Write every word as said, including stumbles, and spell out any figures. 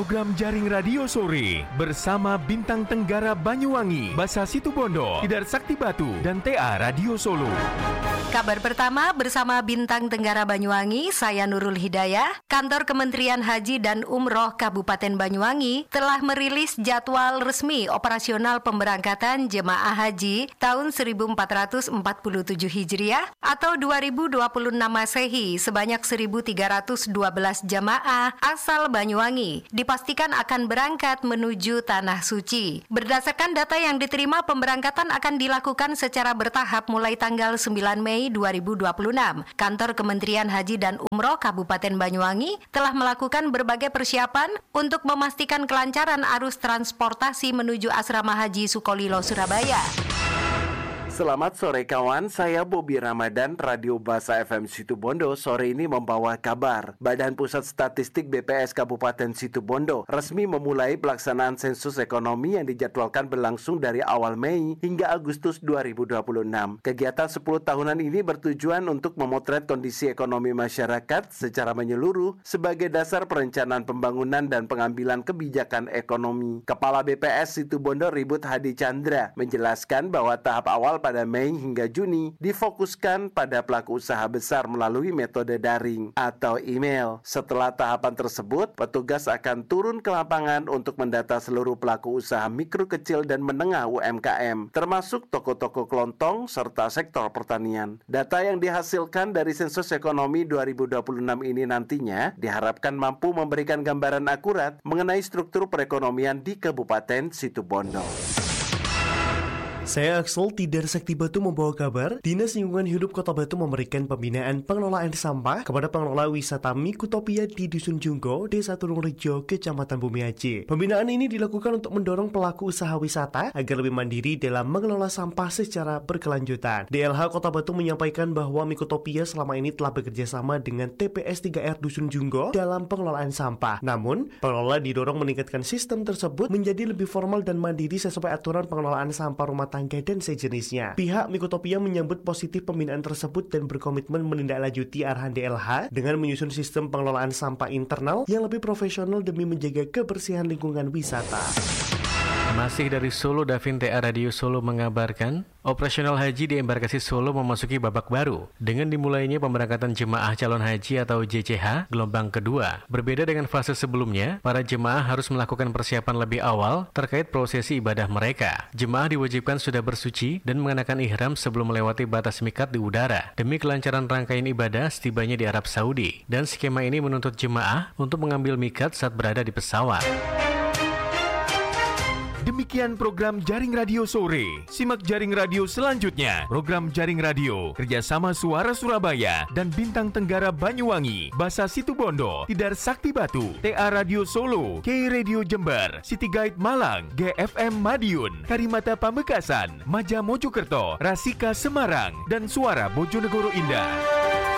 program Jaring Radio Sore bersama Bintang Tenggara Banyuwangi, Basa Situbondo, Tidar Sakti Batu, dan T A Radio Solo. Kabar pertama bersama Bintang Tenggara Banyuwangi, saya Nurul Hidayah. Kantor Kementerian Haji dan Umroh Kabupaten Banyuwangi telah merilis jadwal resmi operasional pemberangkatan jemaah haji tahun seribu empat ratus empat puluh tujuh Hijriah atau dua ribu dua puluh enam Masehi sebanyak seribu tiga ratus dua belas jamaah asal Banyuwangi dipastikan akan berangkat menuju Tanah Suci. Berdasarkan data yang diterima, pemberangkatan akan dilakukan secara bertahap mulai tanggal sembilan Mei dua ribu dua puluh enam. Kantor Kementerian Haji dan Umroh Kabupaten Banyuwangi telah melakukan berbagai persiapan untuk memastikan kelancaran arus transportasi menuju Asrama Haji Sukolilo, Surabaya. Selamat sore kawan, saya Bobi Ramadan, Radio Basa F M Situbondo. Sore ini membawa kabar. Badan Pusat Statistik B P S Kabupaten Situbondo resmi memulai pelaksanaan sensus ekonomi yang dijadwalkan berlangsung dari awal Mei hingga Agustus dua ribu dua puluh enam. Kegiatan sepuluh tahunan ini bertujuan untuk memotret kondisi ekonomi masyarakat secara menyeluruh sebagai dasar perencanaan pembangunan dan pengambilan kebijakan ekonomi. Kepala B P S Situbondo Ribut Hadi Chandra menjelaskan bahwa tahap awal pada Mei hingga Juni difokuskan pada pelaku usaha besar melalui metode daring atau email. Setelah tahapan tersebut, petugas akan turun ke lapangan untuk mendata seluruh pelaku usaha mikro, kecil, dan menengah U M K M, termasuk toko-toko kelontong serta sektor pertanian. Data yang dihasilkan dari sensus ekonomi dua ribu dua puluh enam ini nantinya diharapkan mampu memberikan gambaran akurat mengenai struktur perekonomian di Kabupaten Situbondo. Saya Axel, Tidar Sakti Batu membawa kabar. Dinas Lingkungan Hidup Kota Batu memberikan pembinaan pengelolaan sampah kepada pengelola wisata Mikutopia di Dusun Junggo, Desa Tulungrejo, Kecamatan Bumi Aceh. Pembinaan ini dilakukan untuk mendorong pelaku usaha wisata agar lebih mandiri dalam mengelola sampah secara berkelanjutan. D L H Kota Batu menyampaikan bahwa Mikutopia selama ini telah bekerja sama dengan T P S tiga R Dusun Junggo dalam pengelolaan sampah. Namun, pengelola didorong meningkatkan sistem tersebut menjadi lebih formal dan mandiri sesuai aturan pengelolaan sampah rumah tangga dan sejenisnya. Pihak Mikutopia menyambut positif pembinaan tersebut dan berkomitmen menindaklanjuti arahan D L H dengan menyusun sistem pengelolaan sampah internal yang lebih profesional demi menjaga kebersihan lingkungan wisata. Masih dari Solo, Davin T A Radio Solo mengabarkan, operasional haji di embarkasi Solo memasuki babak baru dengan dimulainya pemberangkatan jemaah calon haji atau J C H gelombang kedua. Berbeda dengan fase sebelumnya, para jemaah harus melakukan persiapan lebih awal terkait prosesi ibadah mereka. Jemaah diwajibkan sudah bersuci dan mengenakan ihram sebelum melewati batas mikat di udara demi kelancaran rangkaian ibadah setibanya di Arab Saudi. Dan skema ini menuntut jemaah untuk mengambil mikat saat berada di pesawat. Demikian program Jaring Radio Sore. Simak Jaring Radio selanjutnya. Program Jaring Radio kerjasama Suara Surabaya dan Bintang Tenggara Banyuwangi, Basa Situbondo, Tidar Sakti Batu, T A Radio Solo, K Radio Jember, City Guide Malang, G F M Madiun, Karimata Pamekasan, Maja Mojokerto, Rasika Semarang, dan Suara Bojonegoro Indah.